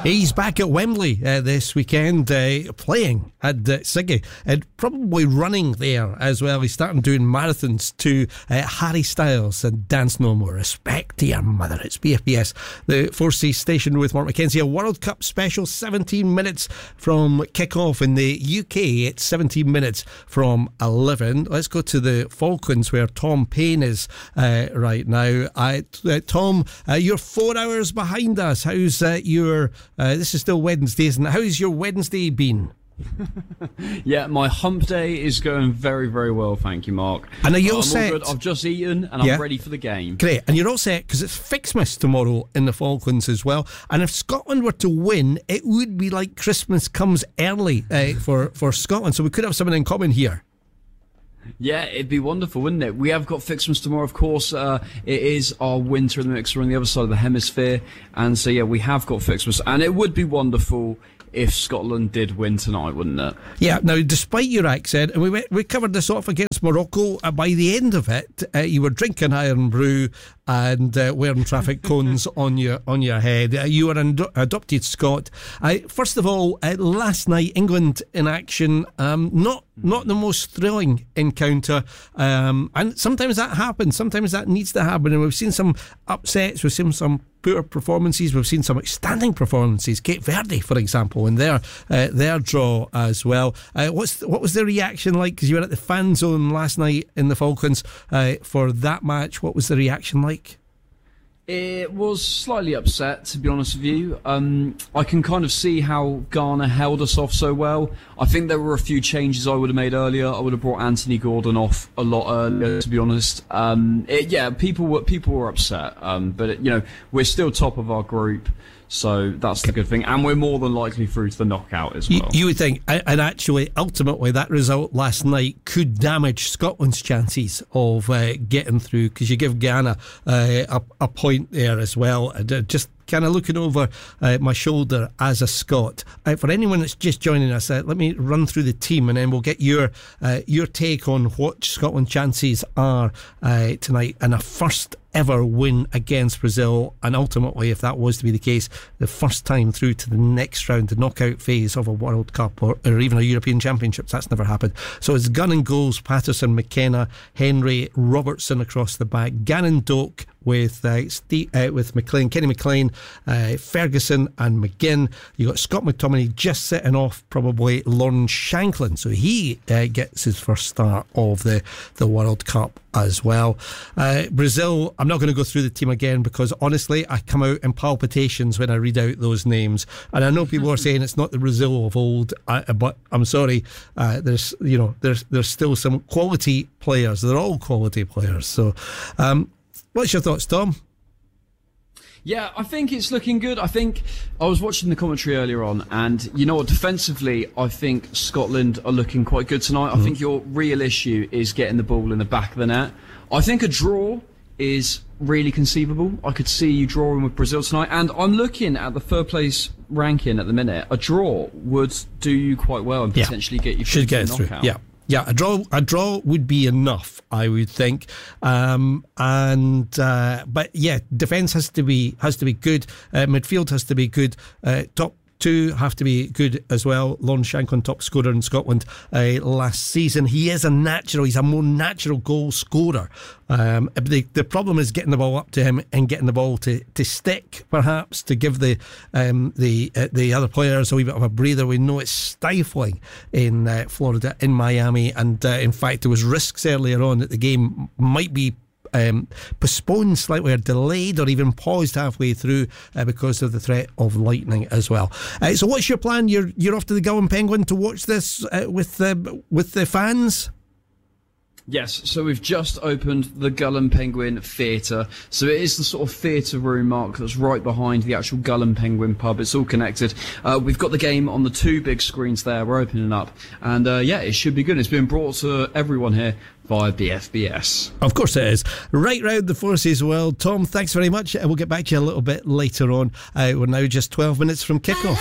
He's back at Wembley this weekend, playing at Siggy, and probably running there as well. He's starting doing marathons to Harry Styles and Dance No More. Respect to your mother. It's BFBS, the 4C station with Mark McKenzie. A World Cup special, 17 minutes from kick-off in the UK. It's 17 minutes from 11. Let's go to the Falklands where Tom Payne is right now. Tom, you're 4 hours behind us. How's your... this is still Wednesday, isn't it? How's your Wednesday been? Yeah, my hump day is going very, very well, thank you, Mark. And are you all set? All good. I've just eaten and I'm ready for the game. Great, and you're all set because it's Fixmas tomorrow in the Falklands as well. And if Scotland were to win, it would be like Christmas comes early for Scotland. So we could have something in common here. Yeah, it'd be wonderful, wouldn't it? We have got Fixmas tomorrow, of course. It is our winter in the mix. We're on the other side of the hemisphere. And so, yeah, we have got Fixmas. And it would be wonderful if Scotland did win tonight, wouldn't it? Yeah, now, despite your accent, and we covered this off against Morocco, by the end of it, you were drinking Iron Brew and wearing traffic cones on your head. You were an adopted Scot. First of all, last night, England in action, not the most thrilling encounter, and sometimes that happens, sometimes that needs to happen, and we've seen some upsets, we've seen some poor performances, we've seen some outstanding performances. Cape Verde, for example, in their draw as well. What was the reaction like? Because you were at the fan zone last night in the Falklands for that match. What was the reaction like? It was slightly upset, to be honest with you. I can kind of see how Ghana held us off so well. I think there were a few changes I would have made earlier. I would have brought Anthony Gordon off a lot earlier, to be honest. People were upset. But we're still top of our group. So that's the good thing. And we're more than likely through to the knockout as well. You would think, and actually, ultimately, that result last night could damage Scotland's chances of getting through, because you give Ghana a point there as well. Just kind of looking over my shoulder as a Scot. For anyone that's just joining us, let me run through the team and then we'll get your take on what Scotland's chances are tonight in a first ever win against Brazil, and ultimately, if that was to be the case, the first time through to the next round, the knockout phase of a World Cup or even a European Championships. That's never happened. So it's gun and goals: Patterson, McKenna, Henry, Robertson across the back, Gannon, Doak with McLean, Kenny McLean, Ferguson and McGinn. You got Scott McTominay just setting off probably Lawrence Shanklin, so he gets his first start of the World Cup as well. Brazil, I'm not going to go through the team again because honestly I come out in palpitations when I read out those names, and I know people are saying it's not the Brazil of old, but I'm sorry, there's still some quality players. They're all quality players. So what's your thoughts, Tom? Yeah, I think it's looking good. I think I was watching the commentary earlier on, and you know what, defensively, I think Scotland are looking quite good tonight. I think your real issue is getting the ball in the back of the net. I think a draw is really conceivable. I could see you drawing with Brazil tonight, and I'm looking at the third place ranking at the minute. A draw would do you quite well and potentially get you through to the knockout. Yeah, a draw would be enough, I would think. But yeah, defence has to be good. Midfield has to be good. Top two have to be good as well. Lon Shanklin, top scorer in Scotland last season. He's a more natural goal scorer. The problem is getting the ball up to him and getting the ball to stick, perhaps, to give the other players a wee bit of a breather. We know it's stifling in Florida, in Miami, and in fact there was risks earlier on that the game might be postponed slightly or delayed or even paused halfway through because of the threat of lightning as well. So what's your plan? You're off to the Gullin Penguin to watch this with the fans? Yes, so we've just opened the Gullin Penguin Theatre. So it is the sort of theatre room, Mark, that's right behind the actual Gullin Penguin pub. It's all connected. We've got the game on the two big screens there. We're opening up. And it should be good. It's been brought to everyone here via BFBS. Of course it is. Right round the forces world. Tom, thanks very much. We'll get back to you a little bit later on. We're now just 12 minutes from kickoff.